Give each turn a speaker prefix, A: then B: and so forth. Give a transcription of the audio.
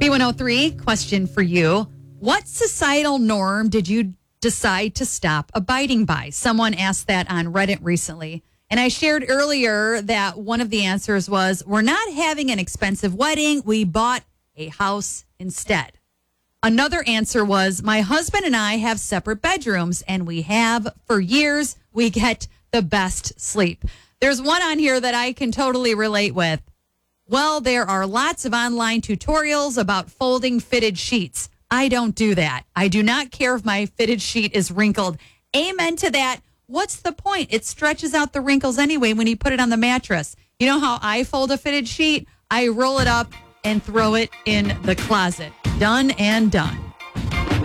A: B103, question for you. What societal norm did you decide to stop abiding by? Someone asked that on Reddit recently. And I shared earlier that one of the answers was, we're not having an expensive wedding. We bought a house instead. Another answer was, my husband and I have separate bedrooms, and we have for years. We get the best sleep. There's one on here that I can totally relate with. Well, there are lots of online tutorials about folding fitted sheets. I don't do that. I do not care if my fitted sheet is wrinkled. Amen to that. What's the point? It stretches out the wrinkles anyway when you put it on the mattress. You know how I fold a fitted sheet? I roll it up and throw it in the closet. Done and done.